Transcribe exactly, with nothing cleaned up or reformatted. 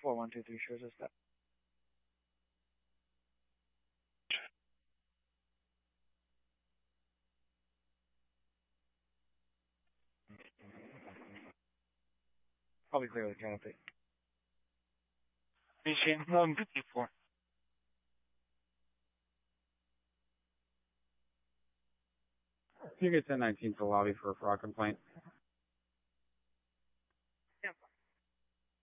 four one two three shows us that. Probably clear the canopy. Machine eleven fifty-four. You get ten nineteen for lobby for a fraud complaint.